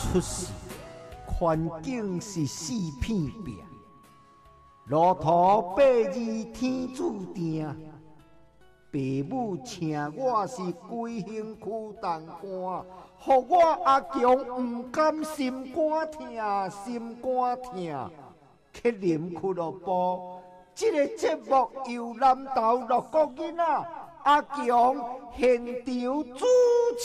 出世，环境是四片壁，路途八字天注定。父母请我是规身躯重担，互我阿强毋甘心肝疼，心肝疼。克林俱乐部，这个节目由南投6个囡仔阿强现场主持。